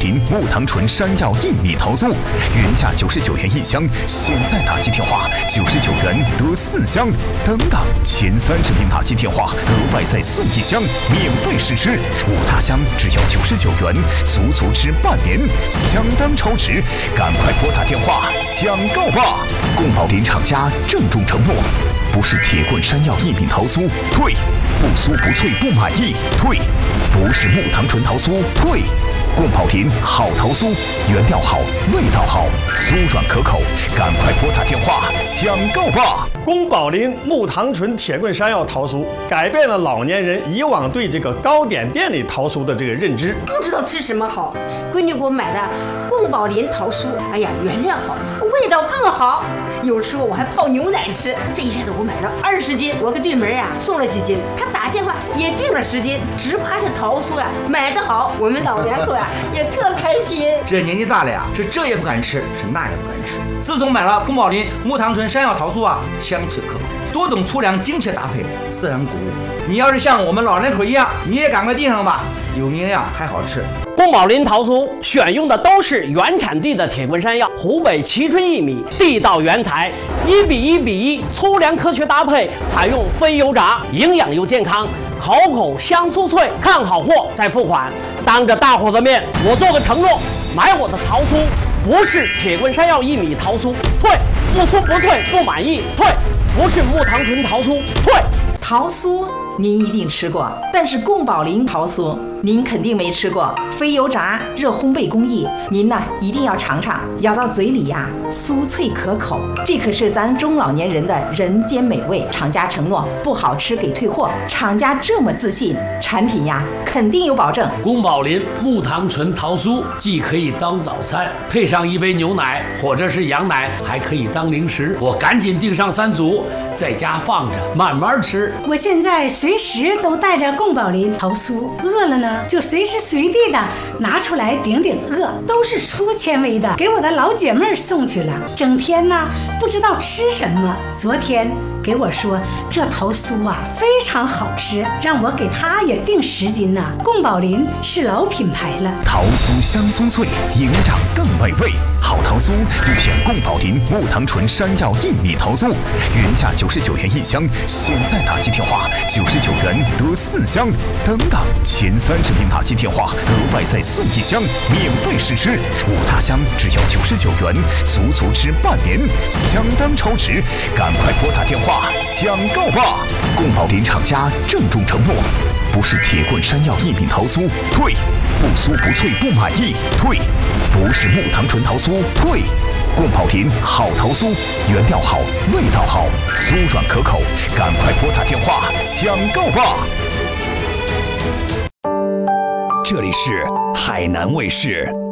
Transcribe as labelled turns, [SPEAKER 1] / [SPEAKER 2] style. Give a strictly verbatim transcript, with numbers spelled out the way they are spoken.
[SPEAKER 1] 亭木糖醇山药薏米桃酥，原价九十九元一箱，现在打击电话九十九元得四箱。等等，前三十名打击电话额外再送一箱，免费试吃。五大箱只要九十九元，足足吃半年，相当超值。赶快拨打电话抢购吧！宫保林厂家郑重承诺：不是铁棍山药薏米桃酥，退；不酥不脆不满意，退；不是木糖醇桃酥，退。宫保林好桃酥，原料好，味道好，酥软可口，赶快拨打电话抢购吧！
[SPEAKER 2] 宫保林木糖醇铁棍山药桃酥改变了老年人以往对这个糕点店里桃酥的这个认知，
[SPEAKER 3] 不知道吃什么好。闺女给我买的宫保林桃酥，哎呀，原料好，味道更好。有时候我还泡牛奶吃。这一下子我买了二十斤，我给对门啊送了几斤，他打电话也订了十斤，直夸这桃酥呀买得好，我们老两口啊也特开心。
[SPEAKER 4] 这年纪大了呀，是这也不敢吃，是那也不敢吃。自从买了宫保林木糖醇山药桃酥啊，香脆可口，多种粗粮精确搭配，自然谷物。你要是像我们老人口一样，你也赶快订上吧，有营养还好吃。
[SPEAKER 5] 宫保林桃酥选用的都是原产地的铁棍山药，湖北蕲春薏米，地道原材，一比一比一，粗粮科学搭配，采用非油炸，营养又健康，口口香酥脆。看好货再付款。当着大伙的面，我做个承诺，买我的桃酥不是铁棍山药薏米桃酥，退；不酥不脆不满意，退；不是木糖醇桃酥，退。
[SPEAKER 6] 桃酥您一定吃过，但是宫保林桃酥您肯定没吃过。非油炸热烘焙工艺，您呢一定要尝尝，咬到嘴里呀酥脆可口，这可是咱中老年人的人间美味。厂家承诺不好吃给退货，厂家这么自信，产品呀肯定有保证。
[SPEAKER 7] 宫保林木糖醇桃酥既可以当早餐，配上一杯牛奶或者是羊奶，还可以当零食。我赶紧订上三组，在家放着慢慢吃。
[SPEAKER 8] 我现在随时都带着宫保林桃酥，饿了呢就随时随地的拿出来顶顶饿，都是粗纤维的，给我的老姐妹儿送去了。整天呢不知道吃什么，昨天给我说这桃酥啊非常好吃，让我给她也订十斤呢、啊。宫保林是老品牌了，
[SPEAKER 1] 桃酥香酥脆，营养更美味。好桃酥就选宫保林木糖醇山药薏米桃酥，原价九十九元一箱，现在打击电话九十九元得四箱。等等，前三十名打击电话额外再送一箱，免费试吃。五大箱只要九十九元，足足吃半年，相当超值。赶快拨打电话抢购吧！宫保林厂家郑重承诺：不是铁棍山药薏米桃酥，退；不酥不脆不满意，退；不是木糖醇桃酥，退。宫保林好桃酥，原料好，味道好，酥软可口，赶快拨打电话抢购吧！这里是海南卫视。